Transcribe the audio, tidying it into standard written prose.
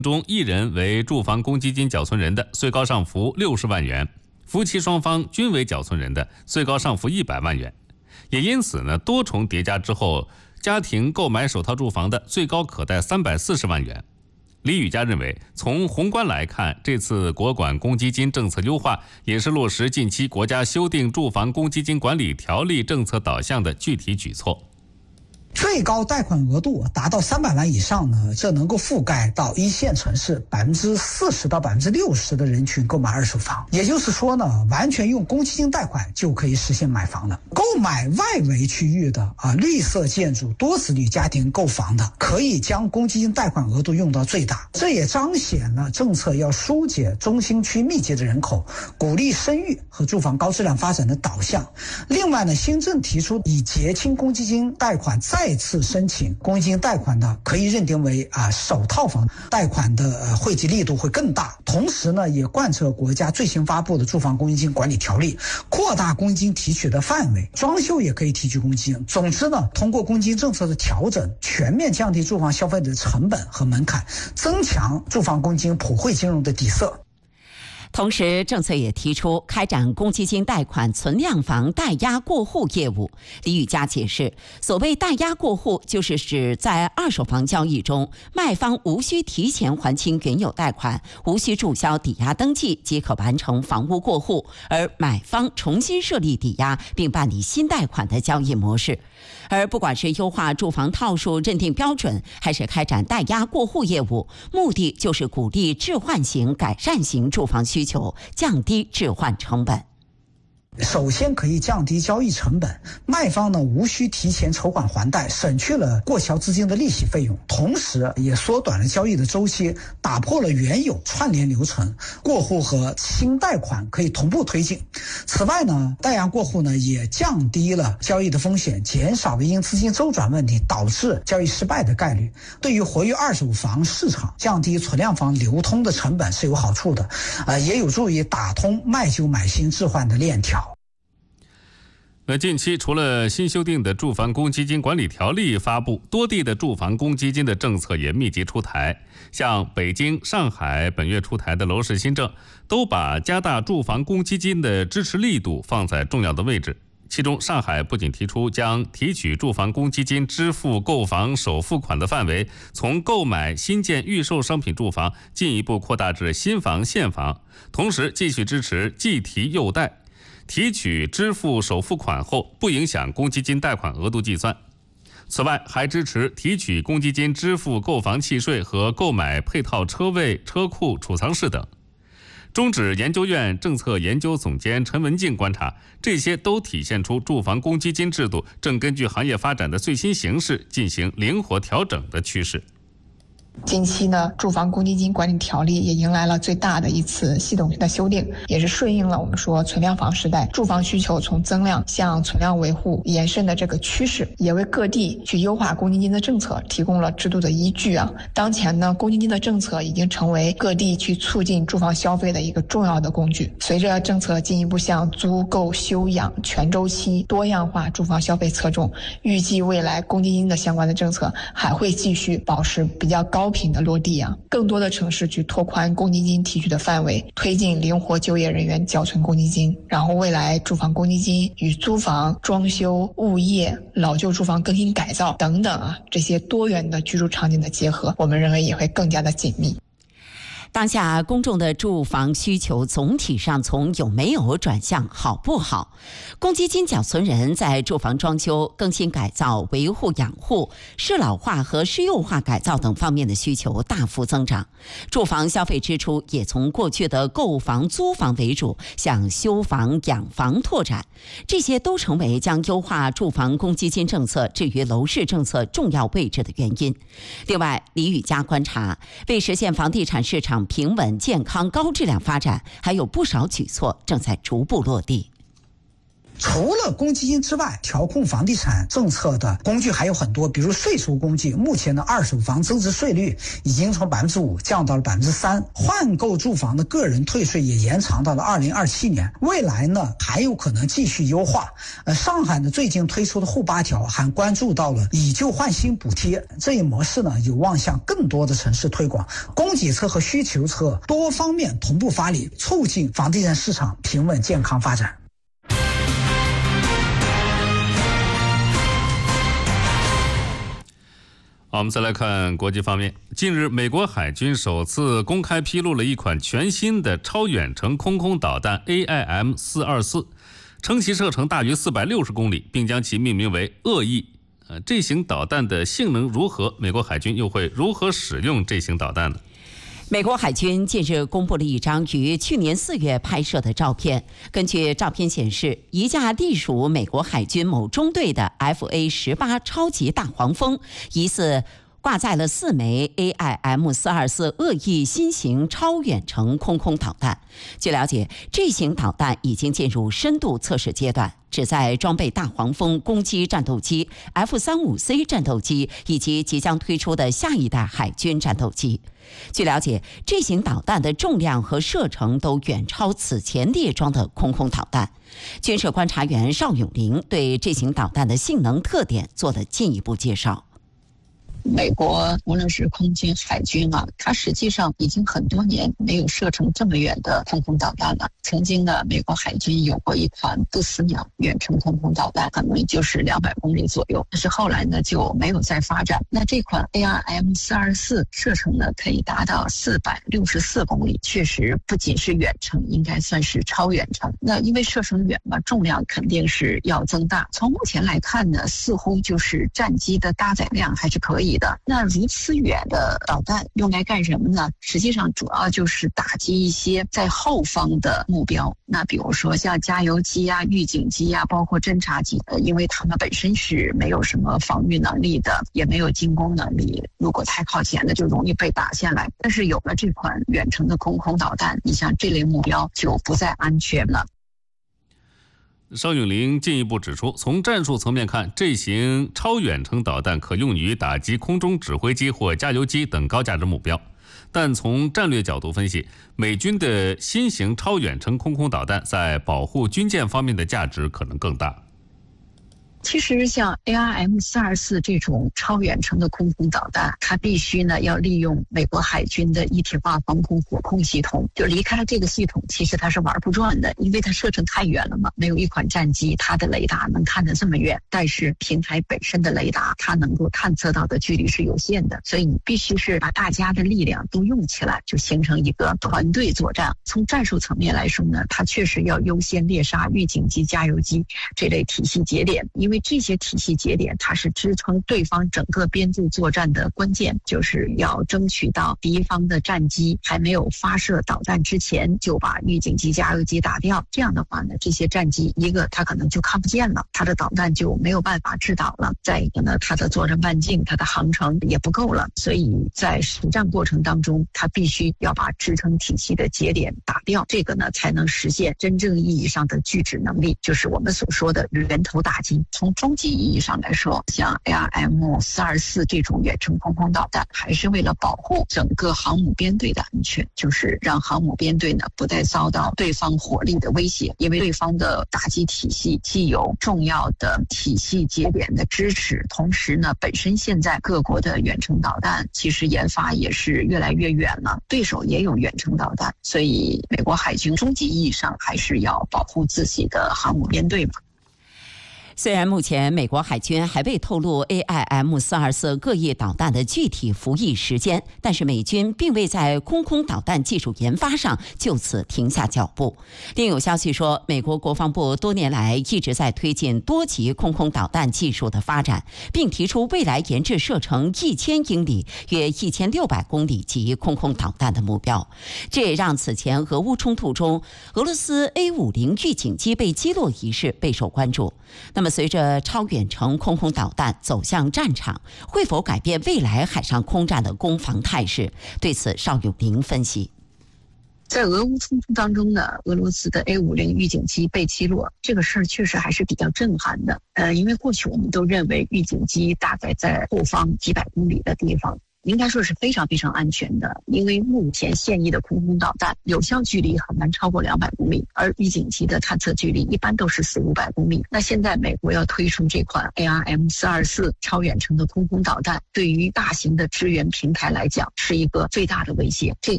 中一人为住房公积金缴存人的，最高上浮60万元；夫妻双方均为缴存人的，最高上浮100万元。也因此呢，多重叠加之后，家庭购买首套住房的最高可贷340万元。李宇佳认为，从宏观来看，这次国管公积金政策优化也是落实近期国家修订住房公积金管理条例政策导向的具体举措。 最高贷款额度达到300万以上呢，这能够覆盖到一线城市40%到60%的人群购买二手房。也就是说呢，完全用公积金贷款就可以实现买房了。购买外围区域的绿色建筑、多子女家庭购房的，可以将公积金贷款额度用到最大。这也彰显了政策要疏解中心区密集的人口，鼓励生育和住房高质量发展的导向。另外呢，新政提出以结清公积金贷款再次申请公积金贷款的，可以认定为首套房，贷款的惠及力度会更大。同时呢，也贯彻国家最新发布的住房公积金管理条例，扩大公积金提取的范围，装修也可以提取公积金。总之呢，通过公积金政策的调整，全面降低住房消费的成本和门槛，增强住房公积金普惠金融的底色。 同时，政策也提出开展公积金贷款存量房代押过户业务。李宇佳解释，所谓代押过户，就是指在二手房交易中，卖方无需提前还清原有贷款，无需注销抵押登记，即可完成房屋过户，而买方重新设立抵押并办理新贷款的交易模式。而不管是优化住房套数认定标准，还是开展代押过户业务，目的就是鼓励置换型、改善型住房需求，降低置换成本。 首先可以降低交易成本，卖方呢无需提前筹款还贷，省去了过桥资金的利息费用，同时也缩短了交易的周期，打破了原有串联流程，过户和新贷款可以同步推进。此外呢，代押过户呢也降低了交易的风险，减少了因资金周转问题导致交易失败的概率。对于活跃二手房市场、降低存量房流通的成本是有好处的，也有助于打通卖旧买新置换的链条。 那近期除了新修订的住房公积金管理条例发布，多地的住房公积金的政策也密集出台。像北京、上海本月出台的楼市新政，都把加大住房公积金的支持力度放在重要的位置。其中，上海不仅提出将提取住房公积金支付购房首付款的范围，从购买新建预售商品住房进一步扩大至新房现房，同时继续支持即提又贷。提取支付首付款后不影响公积金贷款额度计算。此外，还支持提取公积金支付购房契税和购买配套车位、车库、储藏室等。中指研究院政策研究总监陈文静观察，这些都体现出住房公积金制度正根据行业发展的最新形势进行灵活调整的趋势。 近期呢，住房公积金管理条例也迎来了最大的一次系统性的修订，也是顺应了我们说存量房时代住房需求从增量向存量维护延伸的这个趋势，也为各地去优化公积金的政策提供了制度的依据啊。当前呢，公积金的政策已经成为各地去促进住房消费的一个重要的工具。随着政策进一步向租购休养全周期多样化住房消费侧重，预计未来公积金的相关的政策还会继续保持比较高频的落地啊，更多的城市去拓宽公积金提取的范围，推进灵活就业人员缴存公积金，然后未来住房公积金与租房、装修、物业、老旧住房更新改造等等啊，这些多元的居住场景的结合，我们认为也会更加的紧密。 当下公众的住房需求总体上从有没有转向好不好。公积金缴存人在住房装修、更新改造、维护养护、适老化和适幼化改造等方面的需求大幅增长，住房消费支出也从过去的购房、租房为主，向修房、养房拓展，这些都成为将优化住房公积金政策置于楼市政策重要位置的原因。另外，李宇佳观察，为实现房地产市场平稳、健康、高质量发展，还有不少举措正在逐步落地。 除了公积金之外，调控房地产政策的工具还有很多，比如税收工具。目前的二手房增值税率已经从5%降到了3%，换购住房的个人退税也延长到了2027年。未来呢还有可能继续优化。上海呢最近推出的沪8条还关注到了以旧换新补贴，这一模式呢有望向更多的城市推广，供给侧和需求侧多方面同步发力，促进房地产市场平稳健康发展。 好，我们再来看国际方面。近日，美国海军首次公开披露了一款全新的超远程空空导弹 AIM-424，称其射程大约460公里，并将其命名为恶意。这型导弹的性能如何？美国海军又会如何使用这型导弹呢？ 美国海军近日公布了一张于去年4月拍摄的照片。根据照片显示，一架隶属美国海军某中队的 FA-18超级大黄蜂，疑似挂载了4枚 AIM-424恶意新型超远程空空导弹。据了解，这型导弹已经进入深度测试阶段，旨在装备大黄蜂攻击战斗机、F-35C 战斗机以及即将推出的下一代海军战斗机。据了解，这型导弹的重量和射程都远超此前列装的空空导弹。军事观察员邵永林对这型导弹的性能特点做了进一步介绍。 美国无论是空军、海军啊，它实际上已经很多年没有射程这么远的空空导弹了。曾经呢，美国海军有过一款不死鸟远程空空导弹，可能就是200公里左右，但是后来呢就没有再发展。那这款 AIM-424射程呢可以达到464公里，确实不仅是远程，应该算是超远程。那因为射程远嘛，重量肯定是要增大。从目前来看呢，似乎就是战机的搭载量还是可以的。那如此远的导弹用来干什么呢？实际上主要就是打击一些在后方的目标。那比如说像加油机啊、预警机啊，包括侦察机，因为他们本身是没有什么防御能力的，也没有进攻能力，如果太靠前了就容易被打下来。但是有了这款远程的空空导弹，你像这类目标就不再安全了。 邵永林进一步指出，从战术层面看，这型超远程导弹可用于打击空中指挥机或加油机等高价值目标。但从战略角度分析，美军的新型超远程空空导弹在保护军舰方面的价值可能更大。 其实像 AIM-424这种超远程的空空导弹，它必须呢要利用美国海军的一体化防空火控系统，就离开了这个系统，其实它是玩不转的，因为它射程太远了嘛。没有一款战机它的雷达能看得这么远，但是平台本身的雷达它能够探测到的距离是有限的，所以你必须是把大家的力量都用起来，就形成一个团队作战。从战术层面来说呢，它确实要优先猎杀预警机、加油机这类体系节点，因为这些体系节点它是支撑对方整个编队作战的关键，就是要争取到敌方的战机还没有发射导弹之前就把预警机、加油机打掉。这样的话呢，这些战机一个它可能就看不见了，它的导弹就没有办法制导了；再一个呢，它的作战半径、它的航程也不够了。所以在实战过程当中，它必须要把支撑体系的节点打掉，这个呢才能实现真正意义上的拒止能力，就是我们所说的源头打击。从终极意义上来说，像 AIM-424这种远程空空导弹还是为了保护整个航母编队的安全，就是让航母编队呢不再遭到对方火力的威胁。因为对方的打击体系既有重要的体系节点的支持，同时呢本身现在各国的远程导弹其实研发也是越来越远了，对手也有远程导弹，所以美国海军终极意义上还是要保护自己的航母编队嘛。 虽然目前美国海军还未透露 AIM-424恶意导弹的具体服役时间，但是美军并未在空空导弹技术研发上就此停下脚步。另有消息说，美国国防部多年来一直在推进多级空空导弹技术的发展，并提出未来研制射程1000英里约1600公里级空空导弹的目标。这也让此前俄乌冲突中俄罗斯 A50预警机被击落一事备受关注。那么随着超远程空空导弹走向战场，会否改变未来海上空战的攻防态势？对此，邵永林分析。 在俄乌冲突当中呢，俄罗斯的 A50预警机被击落，这个事儿确实还是比较震撼的。因为过去我们都认为预警机大概在后方几百公里的地方，应该说是非常非常安全的，因为目前现役的空空导弹有效距离很难超过200公里，而预警机的探测距离一般都是400-500公里。那现在美国要推出这款 ARM424 超远程的空空导弹，对于大型的支援平台来讲是一个最大的威胁。这